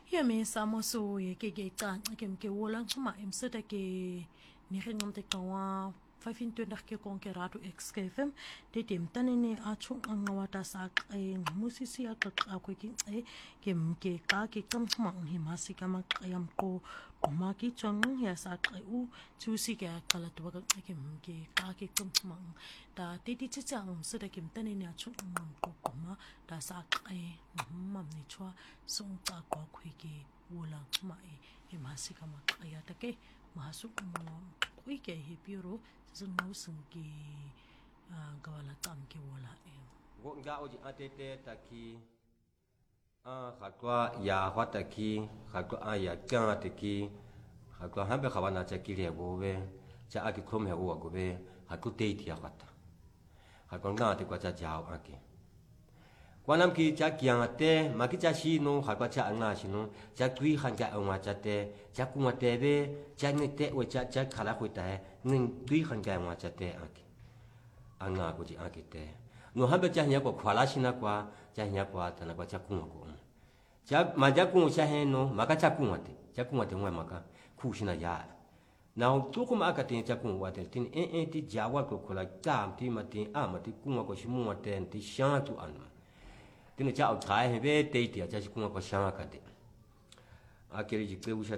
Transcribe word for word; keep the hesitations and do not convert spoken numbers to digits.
ya me samo so ye ke ke ta ke ke wola chuma em seta ke ni re ngam te kawa five in twenty ke konkerato excavem de tem tanene a chung ngawata sa e musisi a ka ko ki e ke ke ka ke kam chuma hi masika ma yam ko kuma ki chang ya sa u chu si ke kala to ka ke ke ka ke kam chuma da ti ti chi chang seta ke tanene a chung ngam ko kuma da sa e mam ni chwa song ta ko ko ke wola chuma e hi masika ma ya ta ke masu mo ko ke hi piro zung mau sungki gawala tam ke wala e wo nga oji atete taki a khatwa ya hwataki khatwa a ya kya taki khatwa hambe khawana chaki le gobe cha aki khom he wo gobe hatu te ti khata khatwa nga te kwa cha jao aki kwanam ki cha kya te maki cha shi no khatwa cha nga shi no cha tui khan cha wa cha te cha kuma te be cha ni te wa cha cha khala khu ta ning tui khan cha wa cha te aki anga ko ji aki te no hambe cha nya ko khwala shi na kwa cha nya kwa ta na kwa cha kuma ko cha ma cha ku cha he no maka cha ku te cha ku te wa maka khu shi na ya now tu kuma aka te cha ku wa te tin e e ti ja wa ko khola ka ti ma ti a ma ti ku ma ko shi mu ma te ti sha tu an tin cha au thai he be te ti cha shi ku ma ko sha ka te akeli ji pe